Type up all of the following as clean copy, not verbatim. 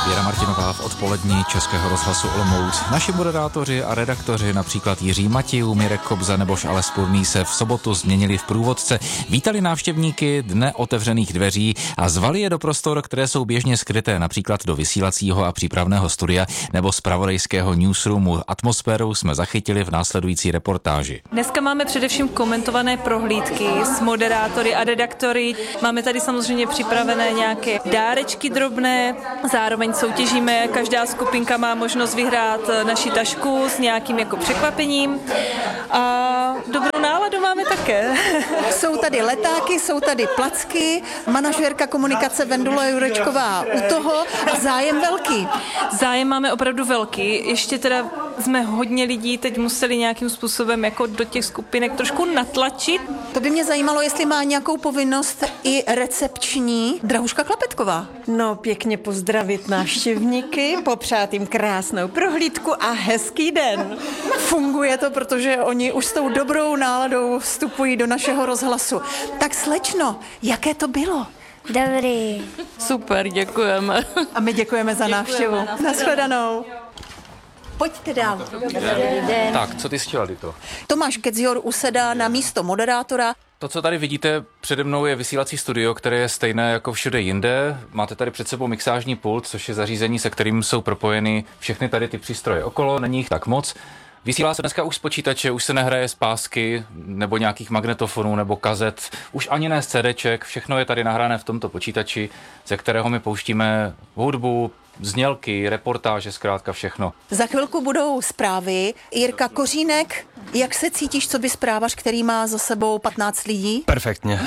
Věra Martinová v odpolední Českého rozhlasu Olomouc. Naši moderátoři a redaktoři, například Jiří Matějů, Mirek Kobza nebo Aleš Spurný, se v sobotu změnili v průvodce, vítali návštěvníky Dne otevřených dveří a zvali je do prostor, které jsou běžně skryté, například do vysílacího a přípravného studia nebo zpravodajského newsroomu. Atmosféru jsme zachytili v následující reportáži. Dneska máme především komentované prohlídky s moderátory a redaktory. Máme tady samozřejmě připravené nějaké dárečky drobné, zároveň soutěžíme, každá skupinka má možnost vyhrát naši tašku s nějakým jako překvapením a dobrou náladu máme také. Jsou tady letáky, jsou tady placky, manažérka komunikace Vendula Jurečková u toho a zájem velký. Zájem máme opravdu velký, ještě teda jsme hodně lidí teď museli nějakým způsobem jako do těch skupinek trošku natlačit. To by mě zajímalo, jestli má nějakou povinnost i recepční Drahuška Klapetková. No, pěkně pozdravit návštěvníky, popřát jim krásnou prohlídku a hezký den. Funguje to, protože oni už s tou dobrou náladou vstupují do našeho rozhlasu. Tak slečno, jaké to bylo? Dobrý. Super, děkujeme. A my děkujeme za návštěvu. Nashledanou. Pojďte dál. Tak, co ty jsi chtěla, Dito? Tomáš Kedzior usedá na místo moderátora. To, co tady vidíte přede mnou, je vysílací studio, které je stejné jako všude jinde. Máte tady před sebou mixážní pult, což je zařízení, se kterým jsou propojeny všechny tady ty přístroje okolo, není jich tak moc. Vysílá se dneska už z počítače, už se nehraje z pásky nebo nějakých magnetofonů nebo kazet, už ani ne z CDček, všechno je tady nahrané v tomto počítači, ze kterého my pouštíme hudbu, znělky, reportáže, zkrátka všechno. Za chvilku budou zprávy. Jirka Kořínek, jak se cítíš, co by zprávař, který má za sebou 15 lidí? Perfektně.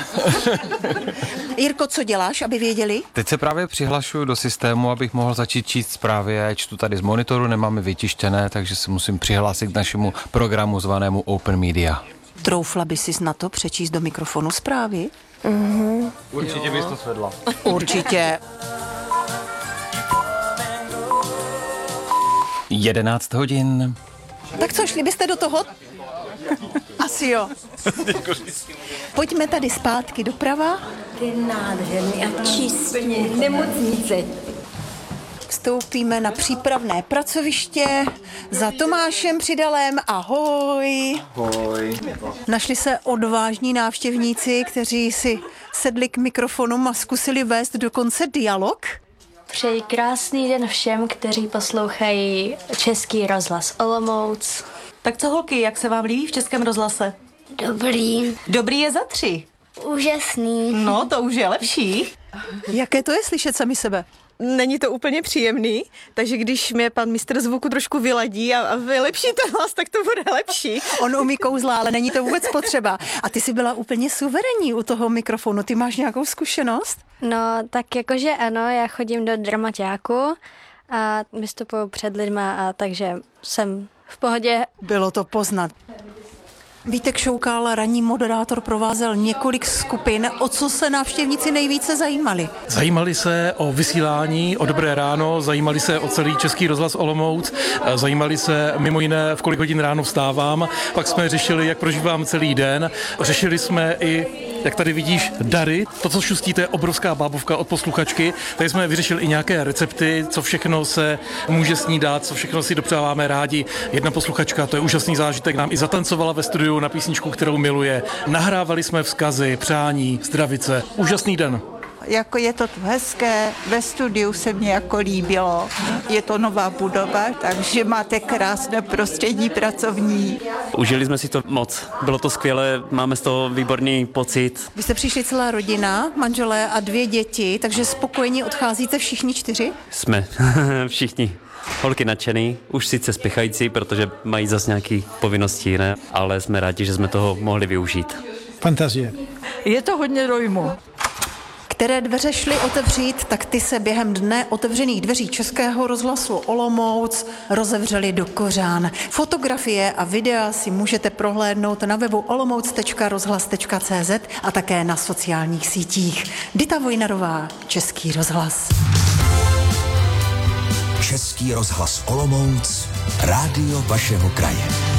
Jirko, co děláš, aby věděli? Teď se právě přihlašuju do systému, abych mohl začít číst zprávy. Já čtu tady z monitoru, nemáme vytištěné, takže se musím přihlásit k našemu programu zvanému Open Media. Troufla by sis na to přečíst do mikrofonu zprávy? Určitě bys to svedla. Určitě. 11 hodin. Tak co, šli byste do toho? Asi jo. Pojďme tady zpátky doprava. Ty nádherný a čistě, nemocnice. Vstoupíme na přípravné pracoviště za Tomášem Přidalem. Ahoj. Ahoj. Našli se odvážní návštěvníci, kteří si sedli k mikrofonům a zkusili vést dokonce dialog. Přeji krásný den všem, kteří poslouchají Český rozhlas Olomouc. Tak co holky, jak se vám líbí v Českém rozhlase? Dobrý. Dobrý je za 3. Úžasný. No, to už je lepší. Jaké to je slyšet sami sebe? Není to úplně příjemný, takže když mě pan mistr zvuku trošku vyladí a vylepší ten hlas, tak to bude lepší. On umí kouzla, ale není to vůbec potřeba. A ty jsi byla úplně suverénní u toho mikrofonu. Ty máš nějakou zkušenost? No, tak jakože ano, já chodím do dramaťáku a vystupuju před lidma, a takže jsem v pohodě. Bylo to poznat. Vítek Šoukal, ranní moderátor, provázel několik skupin. O co se návštěvníci nejvíce zajímali? Zajímali se o vysílání, o Dobré ráno, zajímali se o celý Český rozhlas Olomouc, zajímali se mimo jiné, v kolik hodin ráno vstávám, pak jsme řešili, jak prožívám celý den, řešili jsme i, jak tady vidíš, dary. To, co šustíte, je obrovská bábovka od posluchačky. Tady jsme vyřešili i nějaké recepty, co všechno se může snídat, co všechno si dopřáváme rádi. Jedna posluchačka, to je úžasný zážitek, nám i zatancovala ve studiu na písničku, kterou miluje. Nahrávali jsme vzkazy, přání, zdravice. Úžasný den. Jako je to tu hezké, ve studiu se mně jako líbilo. Je to nová budova, takže máte krásné prostředí pracovní. Užili jsme si to moc, bylo to skvělé, máme z toho výborný pocit. Vy jste přišli celá rodina, manželé a 2 děti, takže spokojení odcházíte všichni 4? Jsme všichni. Holky nadšený, už sice spěchající, protože mají zase nějaké povinnosti jiné, ale jsme rádi, že jsme toho mohli využít. Fantazie. Je to hodně dojmu. Které dveře šly otevřít, tak ty se během Dne otevřených dveří Českého rozhlasu Olomouc rozevřely do kořán. Fotografie a videa si můžete prohlédnout na webu olomouc.rozhlas.cz a také na sociálních sítích. Dita Vojnarová, Český rozhlas. Český rozhlas Olomouc, rádio vašeho kraje.